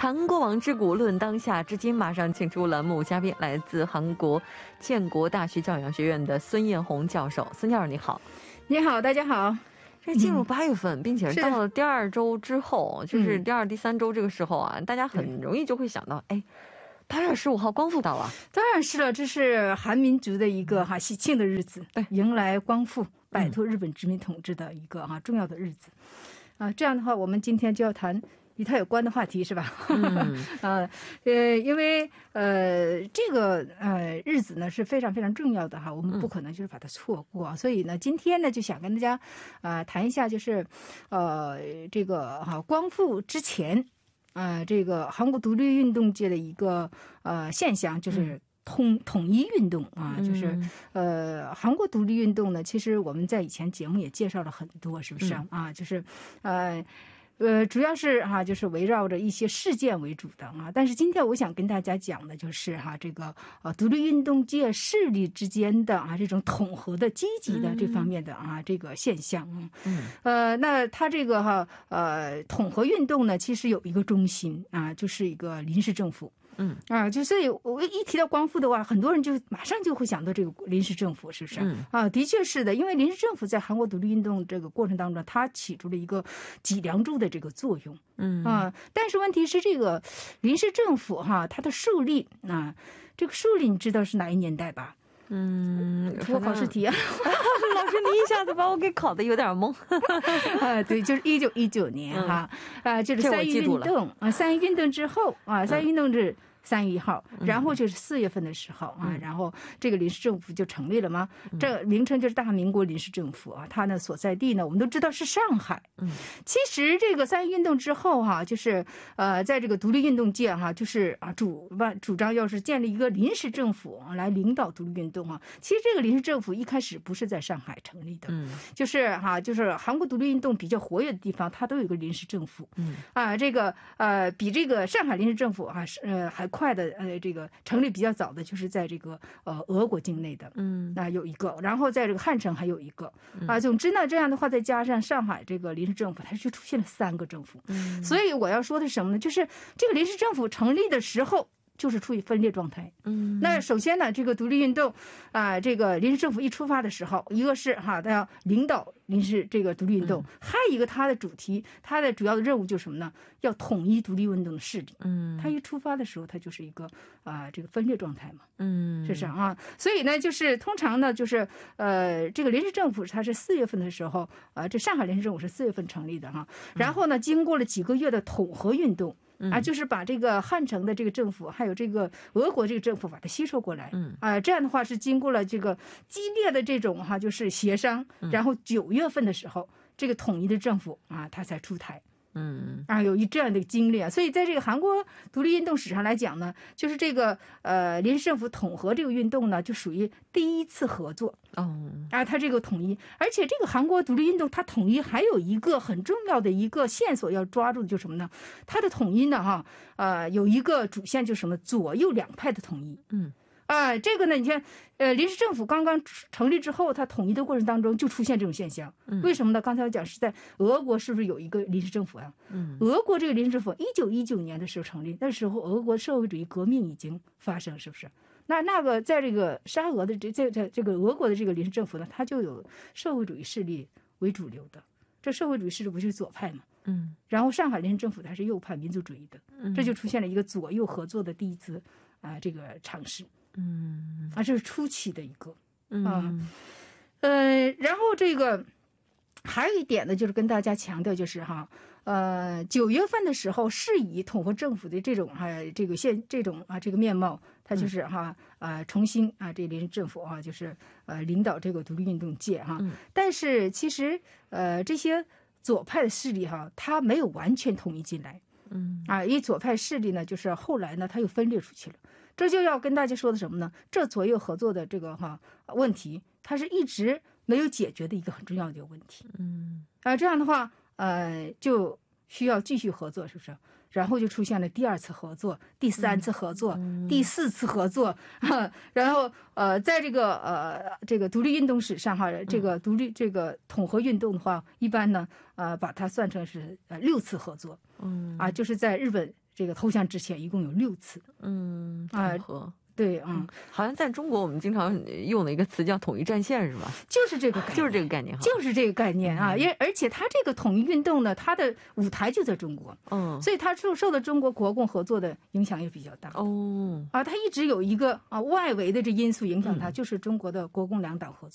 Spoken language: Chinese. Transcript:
谈过往之古，论当下之今。马上请出栏目嘉宾，来自韩国建国大学教养学院的孙艳红教授。孙教授你好。 你好，大家好。 这进入8月份，并且是到了第2周之后，就是第2、第3周这个时候啊，大家很容易就会想到，哎，8月15号光复到了。 当然是了，这是韩民族的一个喜庆的日子，对，迎来光复，摆脱日本殖民统治的一个重要的日子。这样的话，我们今天就要谈与它有关的话题，是吧？因为这个日子呢是非常非常重要的哈，我们不可能就是把它错过，所以呢，今天呢就想跟大家谈一下，就是这个光复之前这个韩国独立运动界的一个现象，就是统一运动就是韩国独立运动呢，其实我们在以前节目也介绍了很多，是不是就是主要是就是围绕着一些事件为主的但是今天我想跟大家讲的就是这个独立运动界势力之间的这种统合的积极的这方面的这个现象。那它这个统合运动呢，其实有一个中心就是一个临时政府。就是我一提到光复的话，很多人就马上就会想到这个临时政府，是不是？的确是的，因为临时政府在韩国独立运动这个过程当中，它起出了一个脊梁柱的这个作用。但是问题是这个临时政府它的树立这个树立你知道是哪一年代吧？出考试题老师你一下子把我给考得有点懵。 对，就是1919年就是3月运动3月运动之后3月运动是3月1号，然后就是4月份的时候然后这个临时政府就成立了吗？这名称就是大韩民国临时政府它呢所在地呢我们都知道是上海。其实这个3月运动之后就是在这个独立运动界就是主张要是建立一个临时政府来领导独立运动其实这个临时政府一开始不是在上海成立的，就是韩国独立运动比较活跃的地方，它都有一个临时政府。这个比这个上海临时政府还快的这个成立比较早的就是在这个俄国境内的有一个，然后在这个汉城还有一个总之呢，这样的话再加上上海这个临时政府，它就出现了3个政府。所以我要说的是什么呢？就是这个临时政府成立的时候就是处于分裂状态。那首先呢，这个独立运动这个临时政府一出发的时候，一个是他要领导临时这个独立运动，还有一个他的主题，他的主要的任务就是什么呢？要统一独立运动的势力。他一出发的时候，他就是一个这个分裂状态嘛。是不是所以呢，就是通常呢，就是这个临时政府它是4月份的时候这上海临时政府是4月份成立的然后呢，经过了几个月的统合运动。就是把这个汉城的这个政府还有这个俄国这个政府把它吸收过来。这样的话是经过了这个激烈的这种就是协商，然后9月份的时候这个统一的政府它才出台。有这样的经历所以在这个韩国独立运动史上来讲呢，就是这个临时政府统合这个运动呢，就属于第一次合作。它这个统一，而且这个韩国独立运动它统一还有一个很重要的一个线索要抓住的就是什么呢？它的统一呢有一个主线就是什么？左右两派的统一。这个呢，你看，临时政府刚刚成立之后，它统一的过程当中就出现这种现象。为什么呢？刚才我讲是在俄国，是不是有一个临时政府呀？俄国这个临时政府1919年的时候成立，那时候俄国社会主义革命已经发生，是不是？那个在这个沙俄的这个俄国的这个临时政府呢，它就有社会主义势力为主流的。这社会主义势力不就是左派嘛？然后上海临时政府它是右派民族主义的，这就出现了一个左右合作的第一次这个尝试。这是初期的一个然后这个还有一点呢，就是跟大家强调，就是9月份的时候是以统合政府的这种这个这个面貌，它就是重新这个临时政府就是领导这个独立运动界但是其实这些左派的势力它没有完全统一进来。因为左派势力呢，就是后来呢，它又分裂出去了。这就要跟大家说的什么呢？这左右合作的这个问题，它是一直没有解决的一个很重要的一个问题。这样的话，就需要继续合作，是不是？然后就出现了第2次合作、第3次合作、第4次合作，然后在这个独立运动史上这个这个统合运动的话，一般呢把它算成是6次合作。就是在日本这个投降之前一共有6次。 统合。 对， 好像在中国我们经常用的一个词叫统一战线，是吧？ 就是这个概念， 就是这个概念， 就是这个概念啊！而且它这个统一运动呢，它的舞台就在中国，所以它受到中国国共合作的影响也比较大。它一直有一个外围的这因素影响它，就是中国的国共两党合作。